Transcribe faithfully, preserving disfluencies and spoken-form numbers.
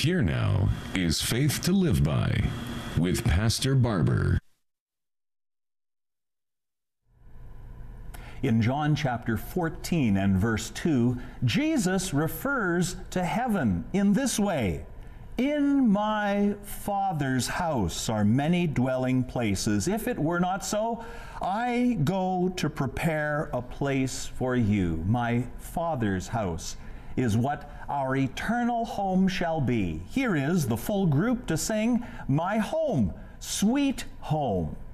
Here now is Faith to Live By with Pastor Barber. In John chapter fourteen and verse two, Jesus refers to heaven in this way: "In my Father's house are many dwelling places. If it were not so, I go to prepare a place for you." My Father's house is what our eternal home shall be. Here is the full group to sing "My Home, Sweet Home."